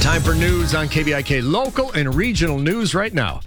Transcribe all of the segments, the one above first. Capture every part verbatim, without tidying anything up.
Time for news on K B I K. Local and regional news right now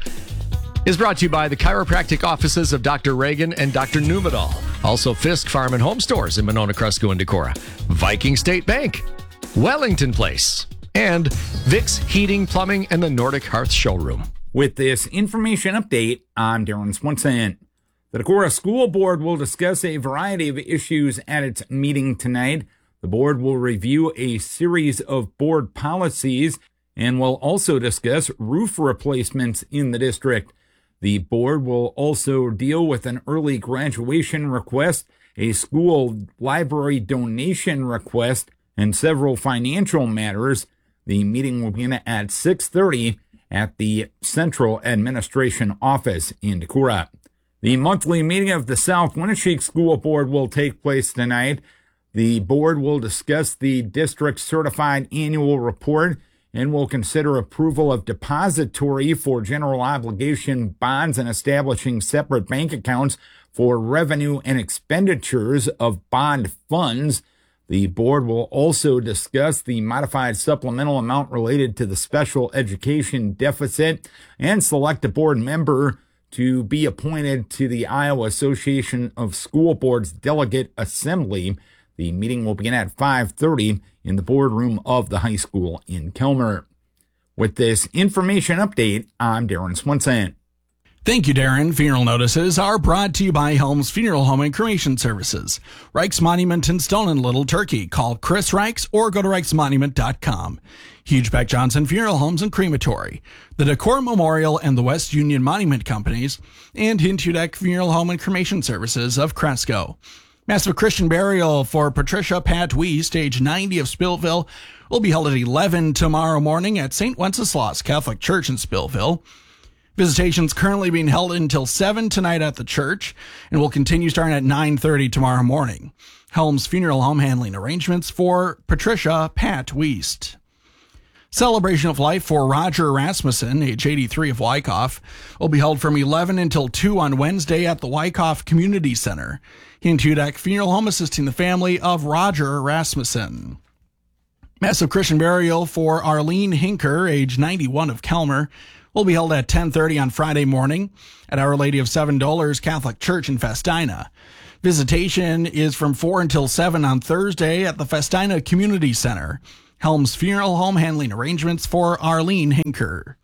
is brought to you by the chiropractic offices of Doctor Reagan and Doctor Numedal. Also, Fisk Farm and Home Stores in Monona, Cresco, and Decorah. Viking State Bank, Wellington Place, and Vicks Heating, Plumbing, and the Nordic Hearth Showroom. With this information update, I'm Darren Swenson. The Decorah School Board will discuss a variety of issues at its meeting tonight. The board will review a series of board policies and will also discuss roof replacements in the district. The board will also deal with an early graduation request, a school library donation request, and several financial matters. The meeting will begin at six thirty at the Central Administration Office in Decorah. The monthly meeting of the South Winneshiek School Board will take place tonight. The board will discuss the district's certified annual report and will consider approval of depository for general obligation bonds and establishing separate bank accounts for revenue and expenditures of bond funds. The board will also discuss the modified supplemental amount related to the special education deficit and select a board member to be appointed to the Iowa Association of School Boards Delegate Assembly. The meeting will begin at five thirty in the boardroom of the high school in Kelmer. With this information update, I'm Darren Swenson. Thank you, Darren. Funeral notices are brought to you by Helms Funeral Home and Cremation Services. Reichs Monument in Stone and Little Turkey. Call Chris Reichs or go to reichs monument dot com. Hugebeck Johnson Funeral Homes and Crematory. The Decorah Memorial and the West Union Monument Companies. And Hintudeck Funeral Home and Cremation Services of Cresco. Massive Christian burial for Patricia Pat Wiest, age ninety, of Spillville, will be held at eleven tomorrow morning at Saint Wenceslas Catholic Church in Spillville. Visitations currently being held until seven tonight at the church and will continue starting at nine thirty tomorrow morning. Helms Funeral Home handling arrangements for Patricia Pat Wiest. Celebration of life for Roger Rasmussen, age eighty-three, of Wyckoff, will be held from eleven until two on Wednesday at the Wyckoff Community Center. Hintudeck Funeral Home assisting the family of Roger Rasmussen. Massive Christian burial for Arlene Hinker, age ninety-one, of Kelmer, will be held at ten thirty on Friday morning at Our Lady of Seven Dolors Catholic Church in Festina. Visitation is from four until seven on Thursday at the Festina Community Center. Helms Funeral Home handling arrangements for Arlene Hinker.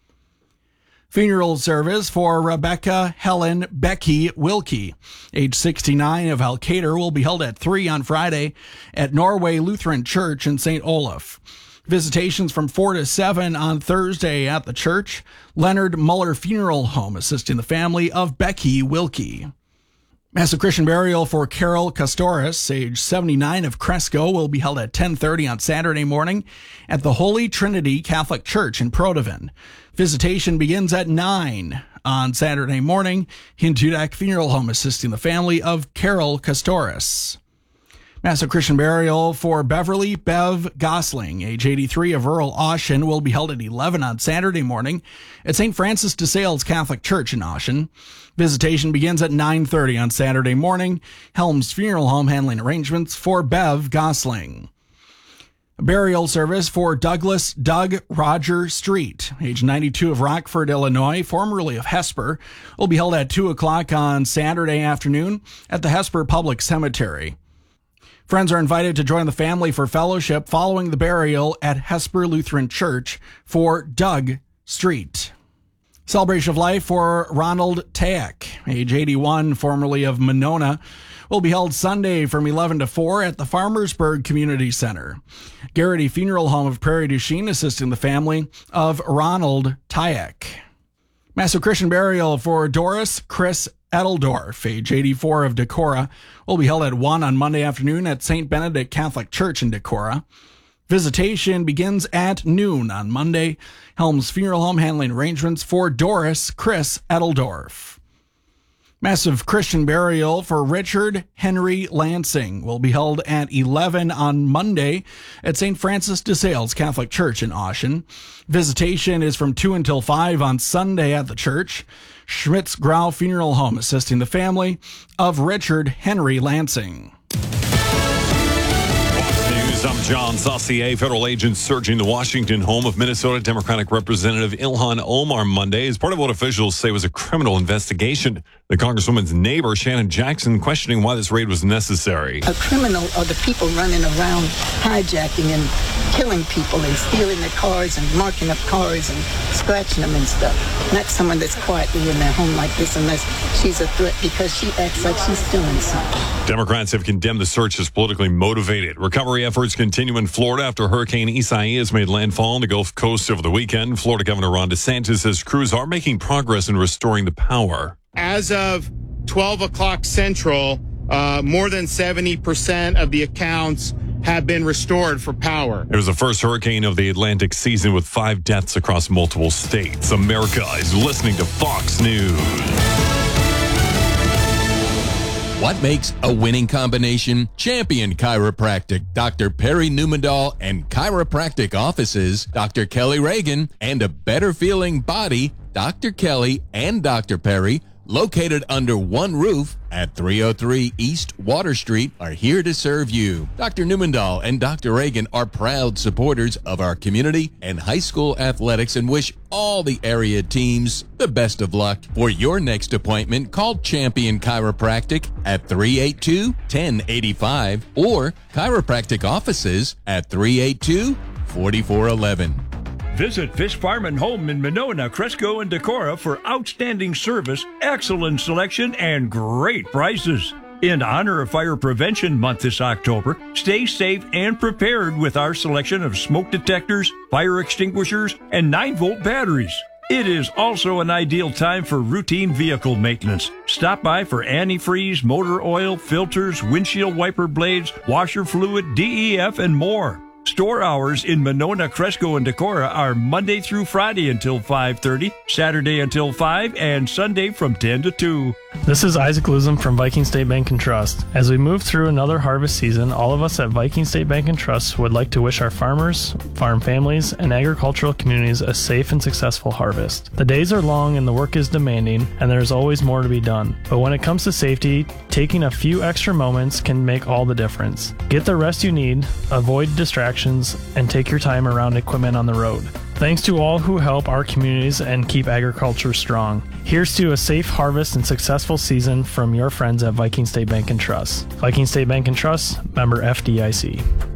Funeral service for Rebecca Helen Becky Wilkie, age sixty-nine, of Alcater, will be held at three on Friday at Norway Lutheran Church in Saint Olaf. Visitations from four to seven on Thursday at the church. Leonard Muller Funeral Home assisting the family of Becky Wilkie. Massive Christian burial for Carol Castoris, age seventy-nine, of Cresco, will be held at ten thirty on Saturday morning at the Holy Trinity Catholic Church in Protivin. Visitation begins at nine on Saturday morning. Hintudeck Funeral Home assisting the family of Carol Castoris. Massive Christian burial for Beverly Bev Gosling, age eighty-three, of Earl Austin, will be held at eleven on Saturday morning at Saint Francis de Sales Catholic Church in Austin. Visitation begins at nine thirty on Saturday morning. Helms Funeral Home handling arrangements for Bev Gosling. Burial service for Douglas Doug Roger Street, age ninety-two, of Rockford, Illinois, formerly of Hesper, will be held at two o'clock on Saturday afternoon at the Hesper Public Cemetery. Friends are invited to join the family for fellowship following the burial at Hesper Lutheran Church for Doug Street. Celebration of life for Ronald Tayak, age eighty-one, formerly of Monona, will be held Sunday from eleven to four at the Farmersburg Community Center. Garrity Funeral Home of Prairie du Chien assisting the family of Ronald Tayak. Massive Christian burial for Doris Chris Edeldorf, age eighty-four, of Decorah, will be held at one on Monday afternoon at Saint Benedict Catholic Church in Decorah. Visitation begins at noon on Monday. Helms Funeral Home handling arrangements for Doris Chris Edeldorf. Massive Christian burial for Richard Henry Lansing will be held at eleven on Monday at Saint Francis de Sales Catholic Church in Austin. Visitation is from two until five on Sunday at the church. Schmitz Grau Funeral Home assisting the family of Richard Henry Lansing. Fox News, I'm John Saucier. Federal agents searching the Washington home of Minnesota Democratic Representative Ilhan Omar Monday as part of what officials say was a criminal investigation. The Congresswoman's neighbor, Shannon Jackson, questioning why this raid was necessary. A criminal are the people running around hijacking and killing people and stealing their cars and marking up cars and scratching them and stuff. Not someone that's quietly in their home like this unless she's a threat because she acts like she's doing something. Democrats have condemned the search as politically motivated. Recovery efforts continue in Florida after Hurricane Isaias made landfall on the Gulf Coast over the weekend. Florida Governor Ron DeSantis says crews are making progress in restoring the power. As of twelve o'clock Central, uh, more than seventy percent of the accounts have been restored for power. It was the first hurricane of the Atlantic season with five deaths across multiple states. America is listening to Fox News. What makes a winning combination? Champion Chiropractic, Doctor Perry Newmandahl, and chiropractic offices, Doctor Kelly Reagan, and a better feeling body, Doctor Kelly and Doctor Perry, located under one roof at three oh three East Water Street, are here to serve you. Doctor Newmandahl and Doctor Reagan are proud supporters of our community and high school athletics and wish all the area teams the best of luck. For your next appointment, call Champion Chiropractic at three eight two, one oh eight five or chiropractic offices at three eight two, four four one one. Visit Fish Farm and Home in Monona, Cresco, and Decorah for outstanding service, excellent selection, and great prices. In honor of Fire Prevention Month this October, stay safe and prepared with our selection of smoke detectors, fire extinguishers, and nine volt batteries. It is also an ideal time for routine vehicle maintenance. Stop by for antifreeze, motor oil, filters, windshield wiper blades, washer fluid, D E F, and more. Store hours in Monona, Cresco, and Decorah are Monday through Friday until five thirty, Saturday until five, and Sunday from ten to two. This is Isaac Luzum from Viking State Bank and Trust. As we move through another harvest season, all of us at Viking State Bank and Trust would like to wish our farmers, farm families, and agricultural communities a safe and successful harvest. The days are long and the work is demanding, and there's always more to be done. But when it comes to safety, taking a few extra moments can make all the difference. Get the rest you need, avoid distractions, and take your time around equipment on the road. Thanks to all who help our communities and keep agriculture strong. Here's to a safe harvest and successful season from your friends at Viking State Bank and Trust. Viking State Bank and Trust, member F D I C.